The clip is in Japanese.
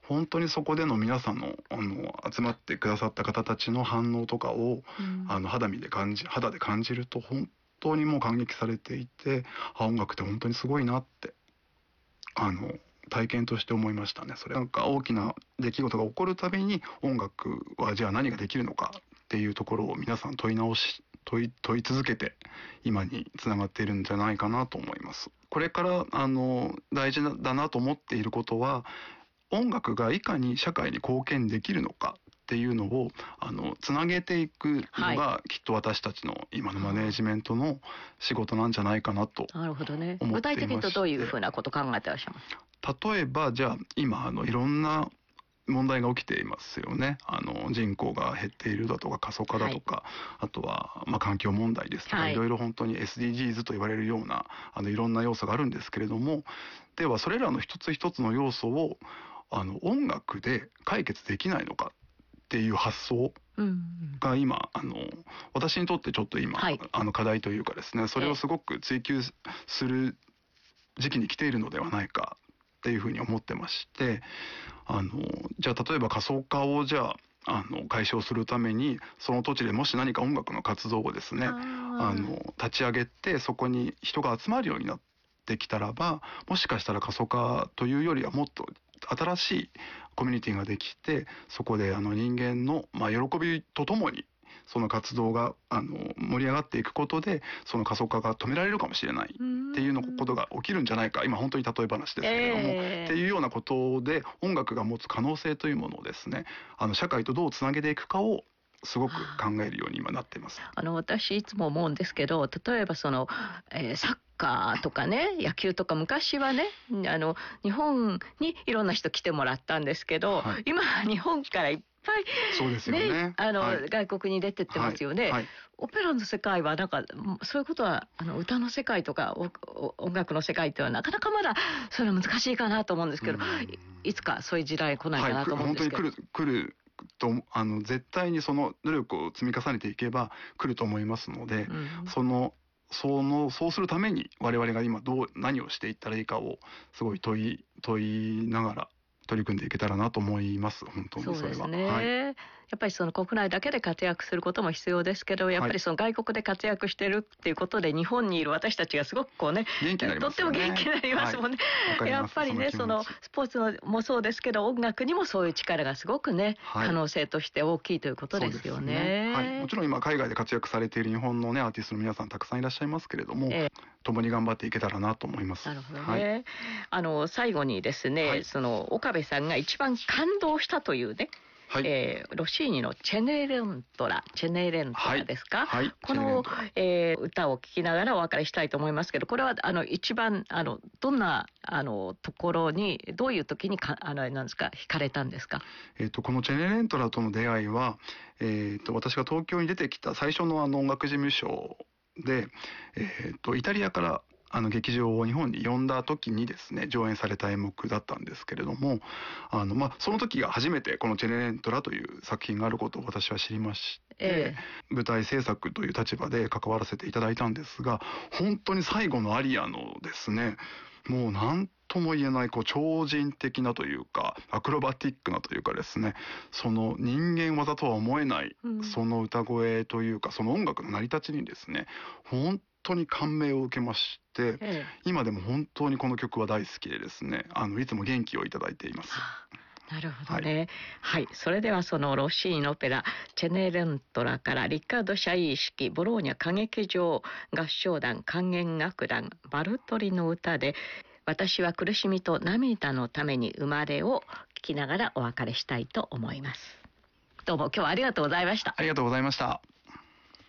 本当にそこでの皆さんの集まってくださった方たちの反応とかを、肌で感じると本当にもう感激されていて、音楽って本当にすごいなって体験として思いましたね。それなんか大きな出来事が起こるたびに音楽はじゃあ何ができるのかっていうところを皆さん問い続けて今につながっているんじゃないかなと思います。これから大事だなと思っていることは、音楽がいかに社会に貢献できるのかっていうのをつなげていくのが、きっと私たちの今のマネージメントの仕事なんじゃないかなと思っていまして。 なるほどね。具体的にどういうふうなことを考えてらっしゃいますか？ 例えばじゃあ今いろんな問題が起きていますよね。人口が減っているだとか過疎化だとか、あとは環境問題ですとか、いろいろ本当に SDGs と言われるようないろんな要素があるんですけれども、ではそれらの一つ一つの要素を音楽で解決できないのかっていう発想が今私にとってちょっと今、課題というかですね、それをすごく追求する時期に来ているのではないかっていうふうに思ってまして、じゃあ例えば過疎化をじゃあ解消するためにその土地でもし何か音楽の活動をですね立ち上げて、そこに人が集まるようになってきたらば、もしかしたら過疎化というよりはもっと新しいコミュニティができて、そこで人間の喜びとともにその活動が盛り上がっていくことで、その過疎化が止められるかもしれないっていうのことが起きるんじゃないか、今本当に例え話ですけれども、っていうようなことで音楽が持つ可能性というものをですね社会とどうつなげていくかをすごく考えるように今なっています。 私いつも思うんですけど、例えばサッカーとかね、野球とか昔はね日本にいろんな人来てもらったんですけど、今日本からいっぱいそうですよね。 外国に出てってますよね。オペラの世界はなんかそういうことは歌の世界とか音楽の世界ってはなかなかまだそれは難しいかなと思うんですけど、いつかそういう時代来ないかなと思うんですけど。 本当に来ると絶対にその努力を積み重ねていけば来ると思いますので、そうするために我々が今何をしていったらいいかをすごい問いながら取り組んでいけたらなと思います。本当にそれは。 そうですね。やっぱり国内だけで活躍することも必要ですけど、やっぱり外国で活躍してるっていうことで日本にいる私たちがすごく元気になりますよね。とっても元気になりますもんね。やっぱりねスポーツもそうですけど、音楽にもそういう力がすごくね、可能性として大きいということですよね。 もちろん今海外で活躍されている日本のアーティストの皆さんたくさんいらっしゃいますけれども、共に頑張っていけたらなと思います。 なるほどね。最後にですね、岡部さんが一番感動したというね、ロシーニのチェネレントラですか、この、歌を聴きながらお別れしたいと思いますけど、これは一番どんなところにどういう時になんですか惹かれたんですか？ このチェネレントラとの出会いは、私が東京に出てきた最初の音楽事務所で、イタリアから劇場を日本に呼んだ時にですね上演された演目だったんですけれども、その時が初めてこのチェネレントラという作品があることを私は知りまして、舞台制作という立場で関わらせていただいたんですが、本当に最後のアリアのですね、もう何とも言えない超人的なというかアクロバティックなというかですね、その人間技とは思えない、その歌声というかその音楽の成り立ちにですね本当に感銘を受けまして、今でも本当にこの曲は大好きでですねいつも元気をいただいています。 なるほどね。それではそのロッシーニのオペラチェネレントラからリカード・シャイー式ボローニャ歌劇場合唱団管弦楽団バルトリの歌で私は苦しみと涙のために生まれを聞きながらお別れしたいと思います。どうも今日はありがとうございました。 ありがとうございました。